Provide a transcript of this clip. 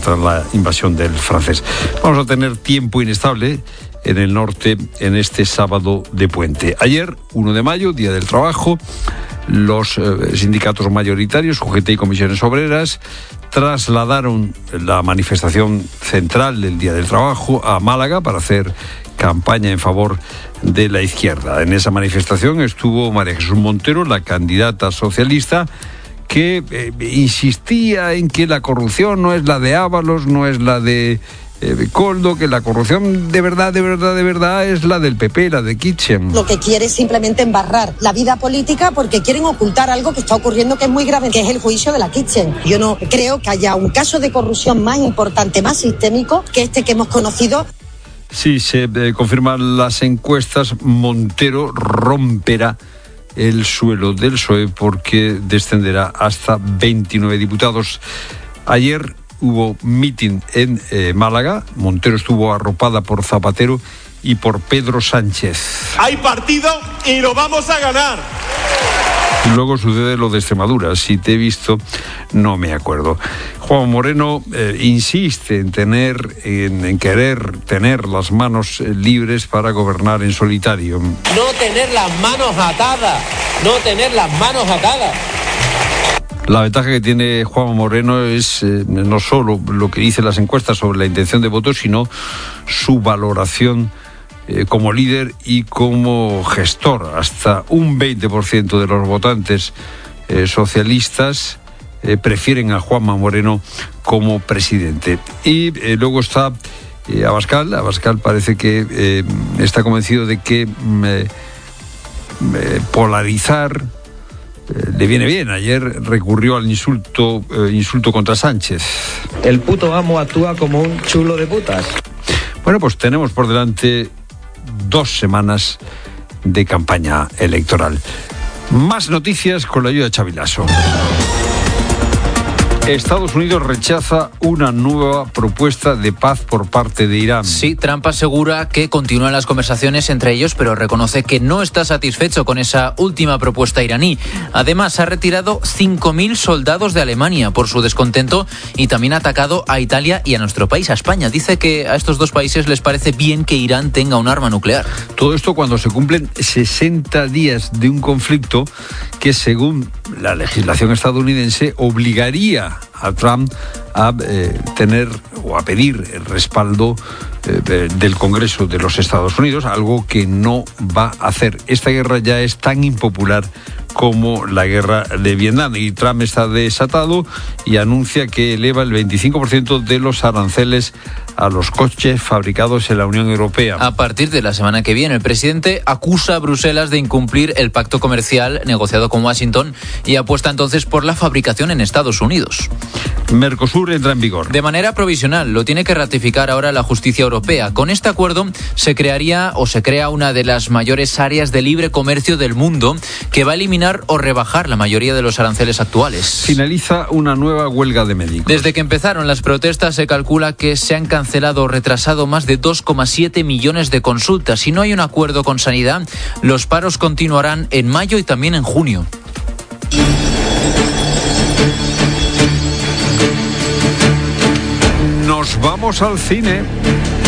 tras la invasión del francés. Vamos a tener tiempo inestable en el norte en este sábado de puente. Ayer, 1 de mayo, Día del Trabajo, los sindicatos mayoritarios, UGT y Comisiones Obreras, trasladaron la manifestación central del Día del Trabajo a Málaga para hacer campaña en favor de la izquierda. En esa manifestación estuvo María Jesús Montero, la candidata socialista, que insistía en que la corrupción no es la de Ábalos, no es la de Coldo, que la corrupción de verdad es la del PP, la de Kitchen. Lo que quiere es simplemente embarrar la vida política porque quieren ocultar algo que está ocurriendo que es muy grave, que es el juicio de la Kitchen. Yo no creo que haya un caso de corrupción más importante, más sistémico que este que hemos conocido. Sí, se confirman las encuestas. Montero romperá el suelo del PSOE porque descenderá hasta 29 diputados. Ayer hubo mitin en Málaga. Montero estuvo arropada por Zapatero y por Pedro Sánchez. Hay partido y lo vamos a ganar. Luego sucede lo de Extremadura. Si te he visto, no me acuerdo. Juan Moreno insiste en querer tener las manos libres para gobernar en solitario. No tener las manos atadas. La ventaja que tiene Juan Moreno es no solo lo que dicen las encuestas sobre la intención de voto, sino su valoración como líder y como gestor. Hasta un 20% de los votantes socialistas prefieren a Juanma Moreno como presidente. Y luego está Abascal. Abascal parece que está convencido de que polarizar le viene bien. Ayer recurrió al insulto contra Sánchez. El puto amo actúa como un chulo de putas. Bueno, pues tenemos por delante 2 semanas de campaña electoral. Más noticias con la ayuda de Xavi Lasso. Estados Unidos rechaza una nueva propuesta de paz por parte de Irán. Sí, Trump asegura que continúan las conversaciones entre ellos, pero reconoce que no está satisfecho con esa última propuesta iraní. Además, ha retirado 5.000 soldados de Alemania por su descontento y también ha atacado a Italia y a nuestro país, a España. Dice que a estos 2 países les parece bien que Irán tenga un arma nuclear. Todo esto cuando se cumplen 60 días de un conflicto que, según la legislación estadounidense, obligaría a Trump a tener o a pedir el respaldo del Congreso de los Estados Unidos, algo que no va a hacer. Esta guerra ya es tan impopular como la guerra de Vietnam y Trump está desatado y anuncia que eleva el 25% de los aranceles a los coches fabricados en la Unión Europea. A partir de la semana que viene, el presidente acusa a Bruselas de incumplir el pacto comercial negociado con Washington y apuesta entonces por la fabricación en Estados Unidos. Mercosur entra en vigor. De manera provisional, lo tiene que ratificar ahora la justicia europea. Con este acuerdo se crea una de las mayores áreas de libre comercio del mundo que va a eliminar o rebajar la mayoría de los aranceles actuales. Finaliza una nueva huelga de médicos. Desde que empezaron las protestas se calcula que se han cancelado o retrasado más de 2,7 millones de consultas. Si no hay un acuerdo con Sanidad, los paros continuarán en mayo y también en junio. Nos vamos al cine.